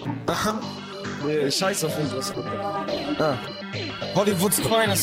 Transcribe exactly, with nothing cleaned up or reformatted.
Aha. Nee, scheiß auf Intros. Ah. Hollywoods finest.